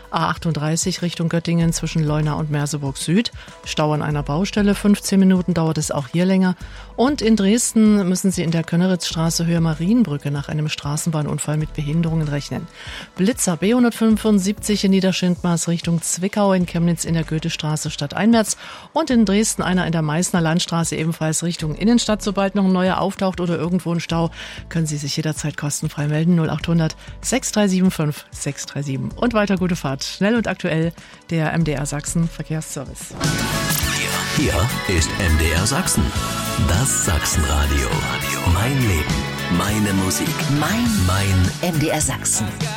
A38 Richtung Göttingen zwischen Leuna und Merseburg Süd. Stau an einer Baustelle, 15 Minuten dauert es auch hier länger. Und in Dresden müssen Sie in der Könneritzstraße Höhe Marienbrücke nach einem Straßenbahnunfall mit Behinderungen rechnen. Blitzer B175 in Niederschindmaß Richtung Zwickau, in Chemnitz in der Goethestraße stadteinwärts und in Dresden einer in der Meißner Landstraße ebenfalls Richtung Innenstadt. Sobald noch ein neuer auftaucht oder irgendwo ein Stau, können Sie sich jederzeit kostenfrei melden. 0800 6375 637. Und weiter gute Fahrt. Schnell und aktuell der MDR Sachsen Verkehrsservice. Hier ist MDR Sachsen. Das Sachsenradio. Mein Leben, meine Musik, mein MDR Sachsen.